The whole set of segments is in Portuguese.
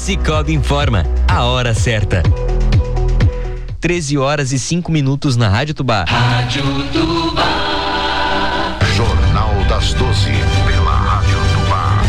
Cicobi informa a hora certa. 13h05 na Rádio Tubá. Rádio Tubá. Jornal das 12 pela Rádio Tubá.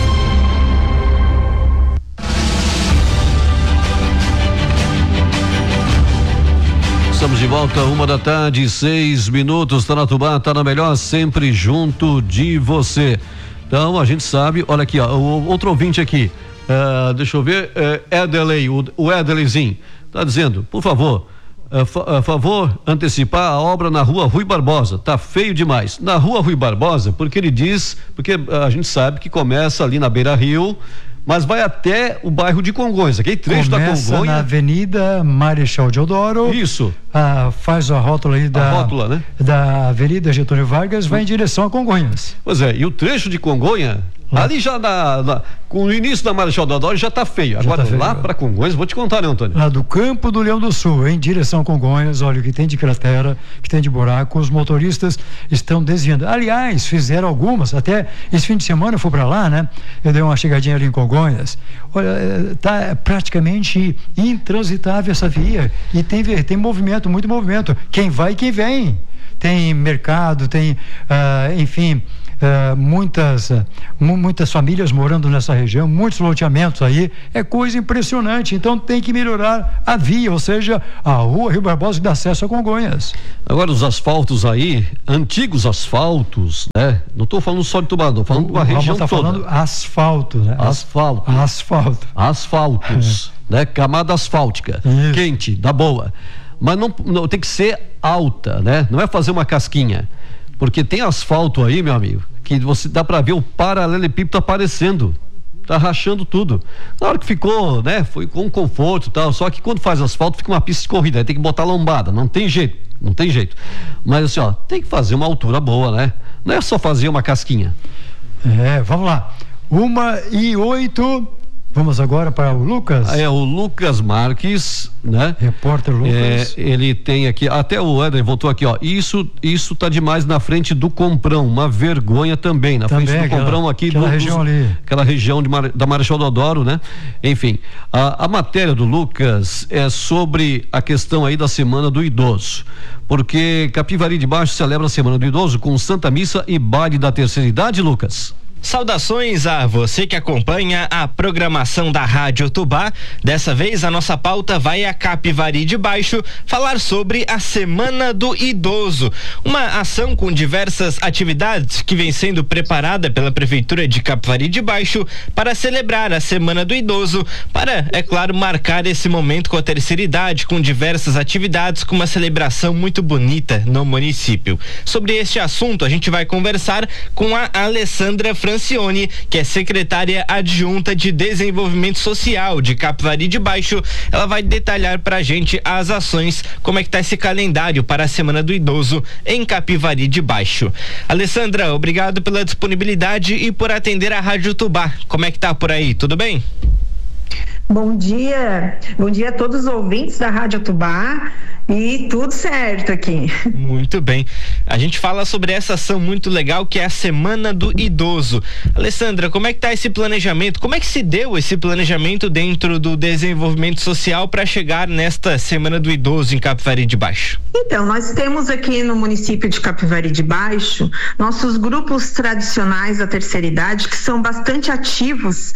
Estamos de volta, 1h06, tá na Tubá, tá na melhor, sempre junto de você. Então, a gente sabe, olha aqui, ó, o outro ouvinte aqui, deixa eu ver, Edelei, o Edeleizinho, tá dizendo, por favor, favor antecipar a obra na rua Rui Barbosa, tá feio demais. Na rua Rui Barbosa, porque a gente sabe que começa ali na Beira Rio, mas vai até o bairro de Congonhas, aquele trecho da Congonhas. Começa na Avenida Marechal Deodoro. Isso. Faz a rótula aí né? da Avenida Getúlio Vargas, vai em direção a Congonhas. Pois é, e o trecho de Congonhas, ali já com o início da Marechal Deodoro já tá feio. Agora lá para Congonhas, vou te contar, né, Antônio? Lá do Campo do Leão do Sul, em direção a Congonhas, olha o que tem de cratera, que tem de buraco, os motoristas estão desviando. Aliás, fizeram algumas, até esse fim de semana eu fui para lá, né? Eu dei uma chegadinha ali em Congonhas. Olha, tá praticamente intransitável essa via e tem movimento, muito movimento. Quem vai e quem vem. Tem mercado, tem, enfim, muitas famílias morando nessa região, muitos loteamentos aí, é coisa impressionante. Então tem que melhorar a via, ou seja, a rua Rio Barbosa dá acesso a Congonhas. Agora os asfaltos aí, antigos asfaltos, né? Não estou falando só de Tubarão, estou falando de uma região toda. Falando asfalto, né? Asfaltos, né? Camada asfáltica, isso. Quente, da boa. Mas não tem que ser alta, né? Não é fazer uma casquinha, porque tem asfalto aí, meu amigo, que você dá para ver o paralelepípedo aparecendo, tá rachando tudo. Na hora que ficou, né? Foi com conforto e tal, só que quando faz asfalto fica uma pista de corrida, aí tem que botar lombada, não tem jeito. Mas assim, ó, tem que fazer uma altura boa, né? Não é só fazer uma casquinha. Vamos lá. 1h08. Vamos agora para o Lucas. O Lucas Marques, né? Repórter Lucas. Ele tem aqui, até o André voltou aqui, ó. Isso tá demais na frente do Comprão, uma vergonha também. Frente do Comprão aqui. Aquela região ali. Aquela região da Marechal Deodoro, né? Enfim, a matéria do Lucas é sobre a questão aí da Semana do Idoso. Porque Capivari de Baixo celebra a Semana do Idoso com Santa Missa e baile da terceira idade, Lucas. Saudações a você que acompanha a programação da Rádio Tubá. Dessa vez a nossa pauta vai a Capivari de Baixo falar sobre a Semana do Idoso, uma ação com diversas atividades que vem sendo preparada pela Prefeitura de Capivari de Baixo para celebrar a Semana do Idoso, para, é claro, marcar esse momento com a terceira idade, com diversas atividades, com uma celebração muito bonita no município. Sobre este assunto a gente vai conversar com a Alessandra Francione, que é secretária adjunta de Desenvolvimento Social de Capivari de Baixo. Ela vai detalhar pra gente as ações, como é que tá esse calendário para a Semana do Idoso em Capivari de Baixo. Alessandra, obrigado pela disponibilidade e por atender a Rádio Tubá. Como é que tá por aí? Tudo bem? Bom dia a todos os ouvintes da Rádio Tubá e tudo certo aqui. Muito bem, a gente fala sobre essa ação muito legal que é a Semana do Idoso. Alessandra, como é que tá esse planejamento? Como é que se deu esse planejamento dentro do desenvolvimento social para chegar nesta Semana do Idoso em Capivari de Baixo? Então, nós temos aqui no município de Capivari de Baixo nossos grupos tradicionais da terceira idade que são bastante ativos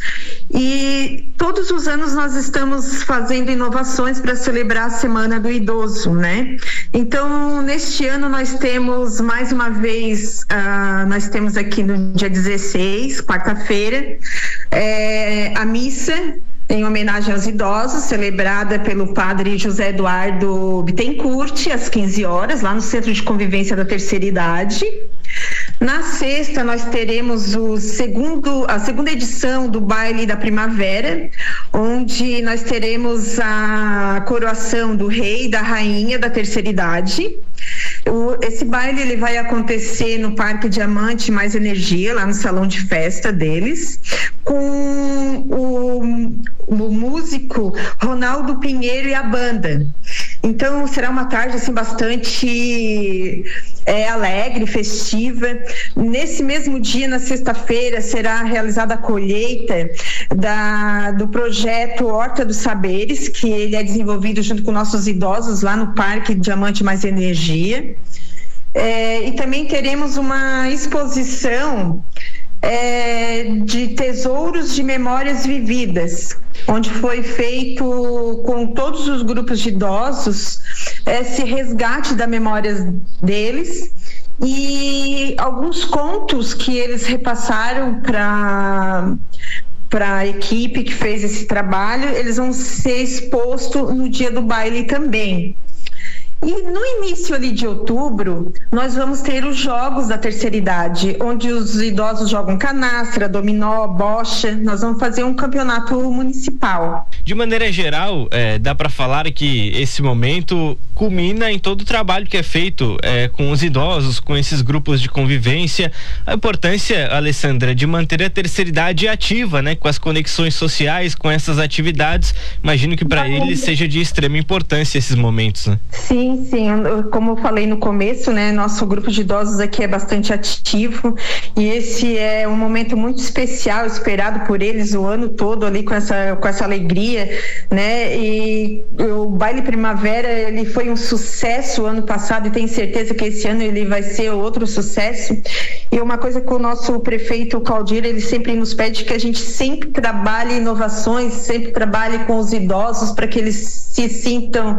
e todos os anos nós estamos fazendo inovações para celebrar a Semana do Idoso, né? Então, neste ano nós temos mais uma vez, nós temos aqui no dia 16, quarta-feira, a missa em homenagem aos idosos, celebrada pelo padre José Eduardo Bittencourt, às 15 horas, lá no Centro de Convivência da Terceira Idade. Na sexta, nós teremos a segunda edição do Baile da Primavera, onde nós teremos a coroação do rei e da rainha da terceira idade. Esse baile ele vai acontecer no Parque Diamante Mais Energia, lá no salão de festa deles, com músico Ronaldo Pinheiro e a banda. Então será uma tarde assim bastante alegre, festiva. Nesse mesmo dia, na sexta-feira, será realizada a colheita do projeto Horta dos Saberes, que ele é desenvolvido junto com nossos idosos lá no Parque Diamante Mais Energia. E também teremos uma exposição de tesouros de memórias vividas, onde foi feito com todos os grupos de idosos esse resgate da memória deles, e alguns contos que eles repassaram para a equipe que fez esse trabalho, eles vão ser expostos no dia do baile também. E no início ali de outubro, nós vamos ter os jogos da terceira idade, onde os idosos jogam canastra, dominó, bocha. Nós vamos fazer um campeonato municipal. De maneira geral, dá para falar que esse momento culmina em todo o trabalho que é feito com os idosos, com esses grupos de convivência. A importância, Alessandra, de manter a terceira idade ativa, né, com as conexões sociais, com essas atividades. Imagino que para eles seja de extrema importância esses momentos, né? Sim, como eu falei no começo, né, nosso grupo de idosos aqui é bastante ativo, e esse é um momento muito especial, esperado por eles o ano todo ali com essa alegria, né, e o Baile Primavera, ele foi um sucesso ano passado e tenho certeza que esse ano ele vai ser outro sucesso. E uma coisa que o nosso prefeito Claudir, ele sempre nos pede, que a gente sempre trabalhe inovações, sempre trabalhe com os idosos para que eles se sintam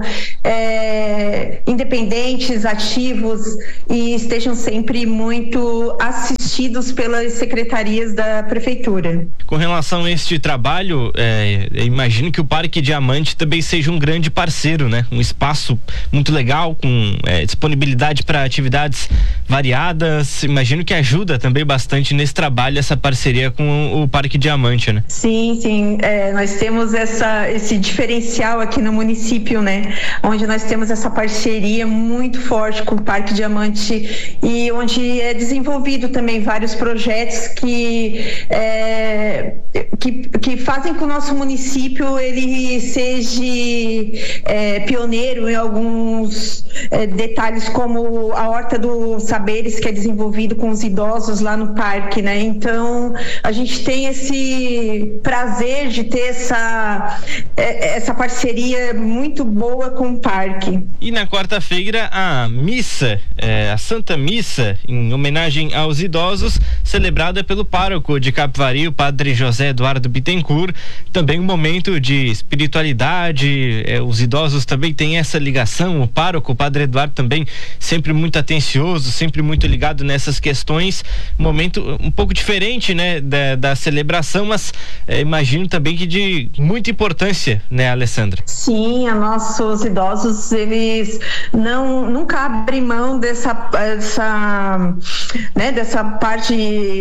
independentes, ativos e estejam sempre muito assistidos pelas secretarias da prefeitura. Com relação a este trabalho, eu imagino que o Parque Diamante também seja um grande parceiro, né? Um espaço muito legal, com disponibilidade para atividades variadas. Imagino que ajuda também bastante nesse trabalho, essa parceria com o Parque Diamante, né? Sim, nós temos esse diferencial aqui no município, né? Onde nós temos essa parceria muito forte com o Parque Diamante, e onde é desenvolvido também vários projetos que fazem com que o nosso município ele seja pioneiro em alguns detalhes, como a Horta dos Saberes, que é desenvolvido com os idosos lá no parque, né? Então a gente tem esse prazer de ter essa parceria muito boa com o parque. E na quarta-feira a missa, a Santa Missa, em homenagem aos idosos, celebrada pelo pároco de Capivari, o padre José Eduardo Bittencourt. Também um momento de espiritualidade, os idosos também têm essa ligação, o pároco, o padre Eduardo, também sempre muito atencioso, sempre muito ligado nessas questões. Um momento um pouco diferente, né, da celebração, mas imagino também que de muita importância, né, Alessandra? Sim, nossos idosos, eles nunca abrem mão dessa parte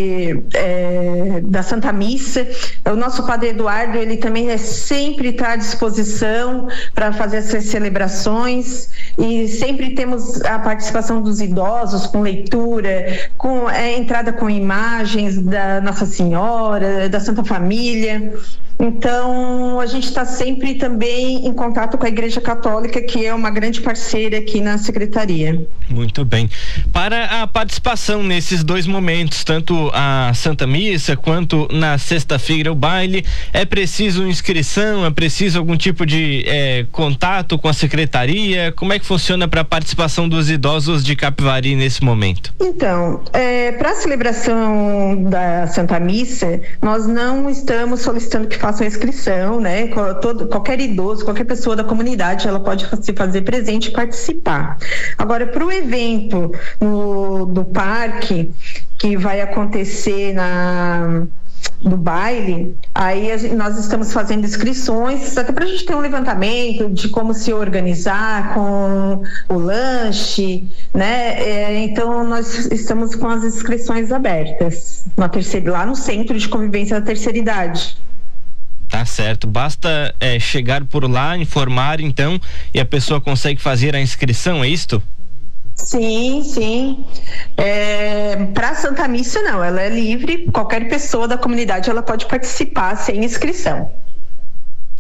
da Santa Missa. O nosso padre Eduardo, ele também sempre está à disposição para fazer essas celebrações, e sempre temos a participação dos idosos com leitura, com entrada com imagens da Nossa Senhora, da Santa Família. Então, a gente está sempre também em contato com a Igreja Católica, que é uma grande parceira aqui na Secretaria. Muito bem. Para a participação nesses dois momentos, tanto a Santa Missa quanto na sexta-feira o baile, é preciso inscrição, é preciso algum tipo de contato com a Secretaria? Como é que funciona para a participação dos idosos de Capivari nesse momento? Então, para a celebração da Santa Missa, nós não estamos solicitando que façam a inscrição, né? Qualquer idoso, qualquer pessoa da comunidade, ela pode se fazer presente e participar. Agora, para o evento do parque, que vai acontecer do baile, aí nós estamos fazendo inscrições, até para a gente ter um levantamento de como se organizar com o lanche, né? Então nós estamos com as inscrições abertas lá no Centro de Convivência da Terceira Idade. Tá certo, basta chegar por lá, informar então, e a pessoa consegue fazer a inscrição, é isto? Sim. Para Santa Missa não, ela é livre, qualquer pessoa da comunidade ela pode participar sem inscrição.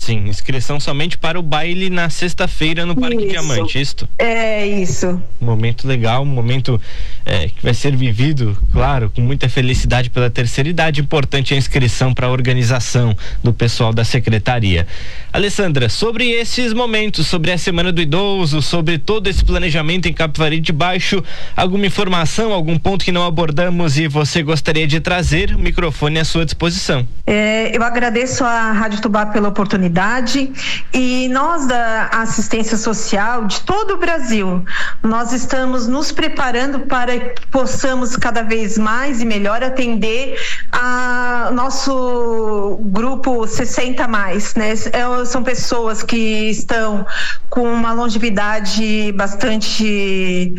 Sim, inscrição somente para o baile na sexta-feira no Parque Diamante, isto? É isso. Um momento legal, um momento que vai ser vivido, claro, com muita felicidade pela terceira idade. Importante a inscrição para a organização do pessoal da secretaria. Alessandra, sobre esses momentos, sobre a Semana do Idoso, sobre todo esse planejamento em Capivari de Baixo, alguma informação, algum ponto que não abordamos e você gostaria de trazer? O microfone à sua disposição. Eu agradeço à Rádio Tubá pela oportunidade, e nós da assistência social de todo o Brasil, nós estamos nos preparando para que possamos cada vez mais e melhor atender a nosso grupo 60 mais, né? São pessoas que estão com uma longevidade bastante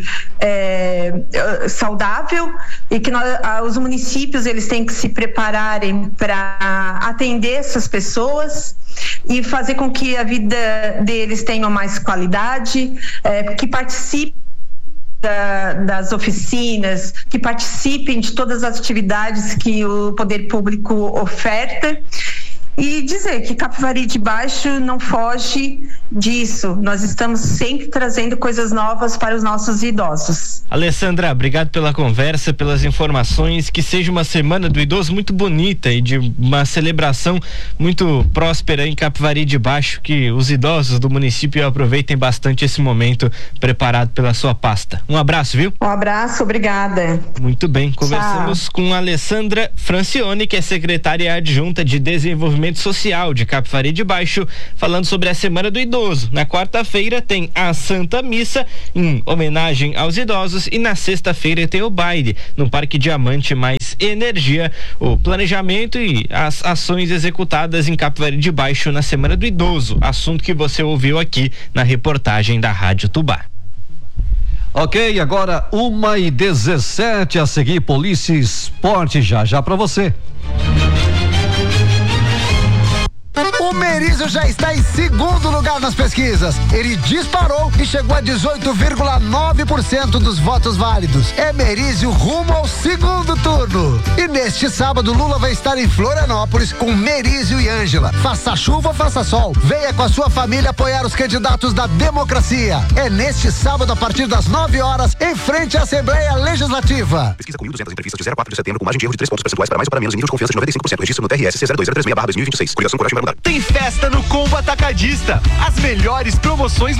saudável, e que os municípios eles têm que se prepararem para atender essas pessoas e fazer com que a vida deles tenha mais qualidade, que participem das oficinas, que participem de todas as atividades que o poder público oferta. E dizer que Capivari de Baixo não foge disso. Nós estamos sempre trazendo coisas novas para os nossos idosos. Alessandra, obrigado pela conversa, pelas informações. Que seja uma Semana do Idoso muito bonita e de uma celebração muito próspera em Capivari de Baixo. Que os idosos do município aproveitem bastante esse momento preparado pela sua pasta. Um abraço, viu? Um abraço, obrigada. Muito bem, conversamos com a Alessandra Francione, que é secretária adjunta de Desenvolvimento Social de Capivari de Baixo, falando sobre a Semana do Idoso. Na quarta-feira tem a Santa Missa em homenagem aos idosos, e na sexta-feira tem o baile no Parque Diamante Mais Energia, o planejamento e as ações executadas em Capivari de Baixo na Semana do Idoso, assunto que você ouviu aqui na reportagem da Rádio Tubá. Ok, agora 1h17, a seguir Polícia Esporte já para você. O Merizio já está em segundo lugar nas pesquisas. Ele disparou e chegou a 18,9% dos votos válidos. É Merizio rumo ao segundo turno. E neste sábado, Lula vai estar em Florianópolis com Merizio e Ângela. Faça chuva ou faça sol, venha com a sua família apoiar os candidatos da democracia. É neste sábado, a partir das 9h, em frente à Assembleia Legislativa. Pesquisa com 1.200 entrevistas de 0 a 4 de setembro, com margem de erro de 3 pontos percentuais para mais ou para menos, em nível de confiança de 95%. Registro no TRS C02036/2026. Coligação Coragem vai mudar. Tem festa no Combo Atacadista. As melhores promoções no